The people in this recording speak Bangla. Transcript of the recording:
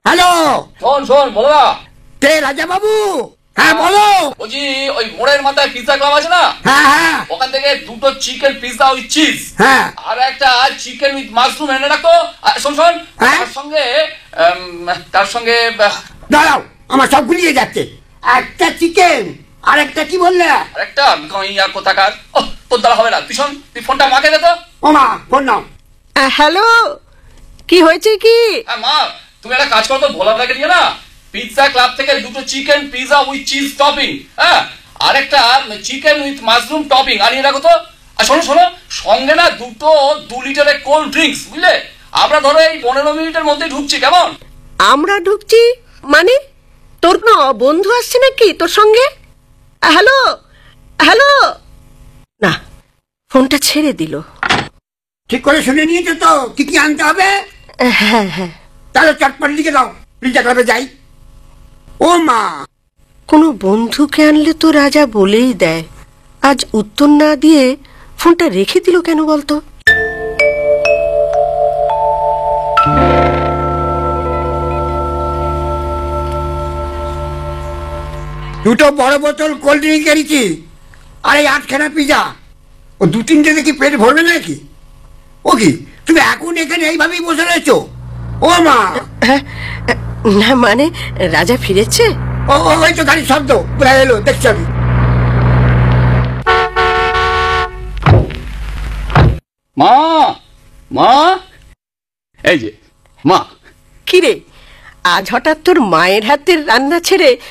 হ্যালো, শোন শোন বলো না। কে রাজা বাবু? হ্যাঁ বলো। বলছি ওই মোড়ের মাথায় পিৎজা ক্লাব আছে না, হ্যাঁ হ্যাঁ ওখান থেকে দুটো চিকেন পিৎজা উইথ চিজ হ্যাঁ আর একটা চিকেন উইথ মাশরুম এনে রাখো। আর শোন শোন, হ্যাঁ? তার সঙ্গে দাঁড়াও, আমার সব গুলিয়ে যাচ্ছে। একটা চিকেন আর একটা কি বললে? আরেকটা ইয়া কোথাকার। তোর দ্বারা হবে না, তুই শোন, তুই ফোনটা মাকে দে তো। ও মা, ফোন নাও। হ্যালো, কি হয়েছে কি? হ্যাঁ মা, তুমি একটা কাজ করো তো, ভোলা প্যাকেট নিয়ে না পিৎজা ক্লাব থেকে দুটো chicken pizza with cheese topping, হ্যাঁ, আর একটা চিকেন উইথ মাশরুম টপিং আনিয়ে রাখো তো। আর শোনো শোনো, সঙ্গে না দুটো 2 লিটারের কোল্ড ড্রিঙ্কস, বুঝলে? আমরা ধরো এই 15 মিনিটের মধ্যে ঢুকছি, কেমন? আমরা ঢুকছি মানে? তোর কোনো বন্ধু আসছে নাকি তোর সঙ্গে? হ্যালো হ্যালো, না, ফোনটা ছেড়ে দিল। ঠিক করে শুনে নিয়েছো তো কি কি আনতে হবে? হ্যাঁ হ্যাঁ, তাহলে চটপট লিখে দাও, পিৎজা ক্লাবে যাই। ও মা, কোনো বন্ধুকে আনলে তো রাজা বলেই দেয়। আজ উত্তর না দিয়ে ফোনটা রেখে দিল কেন বলতো? দুটো বড় বোতল কোল্ড ড্রিঙ্ক এনেছি, আর এই 8খানা পিজা। ও 2-3টে দেখি পেট ভরবে নাকি? ও কি, তুমি এখন এখানে এইভাবেই বসে রয়েছো? ও মা, হ্যাঁ, না মানে রাজা ফিরেছে। ও ও, ওই তো গাড়ির শব্দ কোথায় এলো দেখছি আমি। মা, মা, এই যে মা। কিরে, আজ হঠাৎ তোর মায়ের হাতের রান্না ছেড়ে